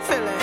feeling?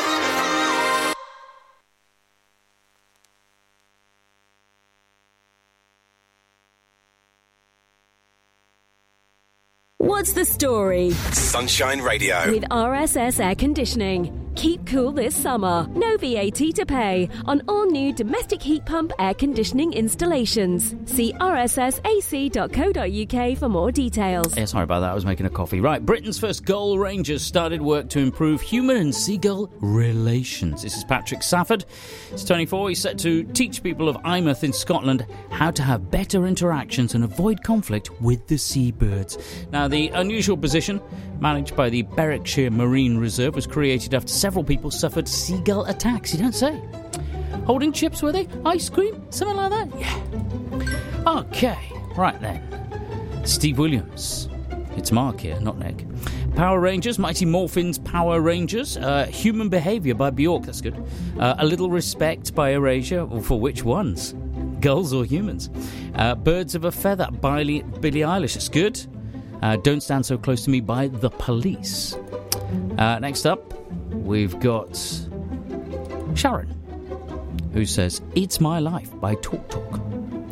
What's the story? Sunshine Radio. With RSS Air Conditioning. Keep cool this summer. No VAT to pay on all new domestic heat pump air conditioning installations. See rssac.co.uk for more details. Yeah, sorry about that. I was making a coffee. Right, Britain's first gull rangers started work to improve human and seagull relations. This is Patrick Safford. He's 24. He's set to teach people of Eyemouth in Scotland how to have better interactions and avoid conflict with the seabirds. Now, the unusual position managed by the Berwickshire Marine Reserve was created after several people suffered seagull attacks. You don't say. Holding chips, were they? Ice cream? Something like that? Yeah. Okay, right then. Steve Williams. It's Mark here, not Nick. Power Rangers, Mighty Morphin's Power Rangers. Human Behaviour by Bjork, that's good. A Little Respect by Erasure. Well, for which ones? Gulls or humans? Birds of a Feather by Billie Eilish, that's good. Don't Stand So Close to Me by The Police. Next up, we've got Sharon, who says, It's My Life by Talk Talk.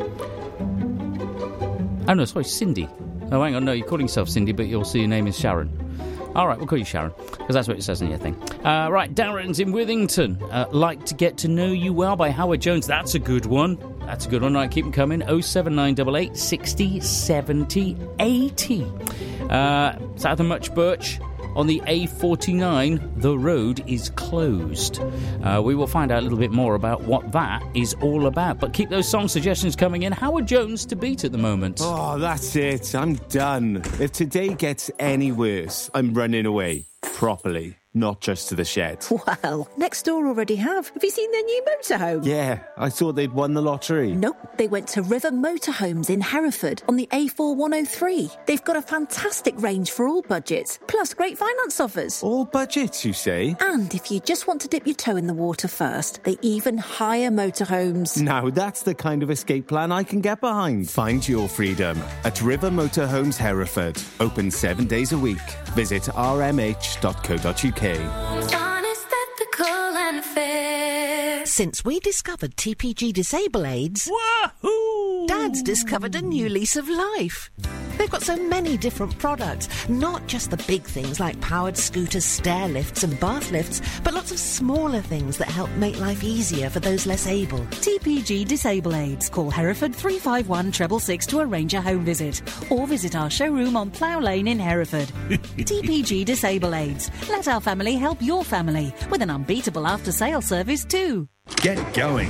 Oh, no, sorry, Cindy. Oh, hang on, no, you're calling yourself Cindy, but you'll see your name is Sharon. All right, we'll call you Sharon, because that's what it says in your thing. Right, Darren's in Withington. Like to Get to Know You Well by Howard Jones. That's a good one. That's a good one. Right, keep them coming. 07988 60 70 80. South of Much Birch. On the A49, the road is closed. We will find out a little bit more about what that is all about. But keep those song suggestions coming in. Howard Jones to beat at the moment. Oh, that's it. I'm done. If today gets any worse, I'm running away. Properly. Not just to the shed. Well, next door already have. Have you seen their new motorhome? Yeah, I thought they'd won the lottery. Nope, they went to River Motorhomes in Hereford on the A4103. They've got a fantastic range for all budgets, plus great finance offers. All budgets, you say? And if you just want to dip your toe in the water first, they even hire motorhomes. Now that's the kind of escape plan I can get behind. Find your freedom at River Motorhomes Hereford. Open 7 days a week. Visit rmh.co.uk. Honest, ethical and fair. Since we discovered TPG Disable Aids, Wahoo! Dad's discovered a new lease of life. They've got so many different products, not just the big things like powered scooters, stair lifts and bath lifts, but lots of smaller things that help make life easier for those less able. TPG Disable Aids. Call Hereford 351 666 to arrange a home visit, or visit our showroom on Plough Lane in Hereford. TPG Disable Aids. Let our family help your family with an unbeatable after-sale service too. Get going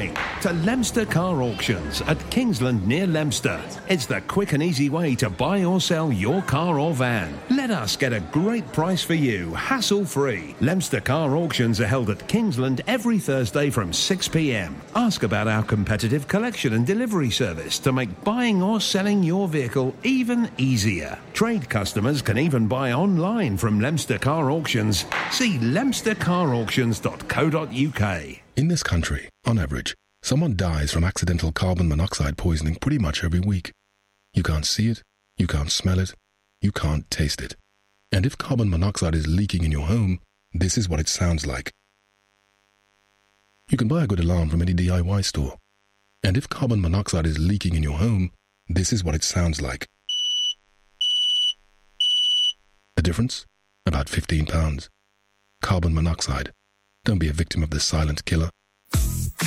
to Leominster Car Auctions at Kingsland near Leominster. It's the quick and easy way to buy or sell your car or van. Let us get a great price for you, hassle-free. Leominster Car Auctions are held at Kingsland every Thursday from 6 p.m. Ask about our competitive collection and delivery service to make buying or selling your vehicle even easier. Trade customers can even buy online from Leominster Car Auctions. See leominstercarauctions.co.uk. In this country, on average, someone dies from accidental carbon monoxide poisoning pretty much every week. You can't see it, you can't smell it, you can't taste it. And if carbon monoxide is leaking in your home, this is what it sounds like. You can buy a good alarm from any DIY store. And if carbon monoxide is leaking in your home, this is what it sounds like. The difference? About £15. Carbon monoxide. Don't be a victim of the silent killer.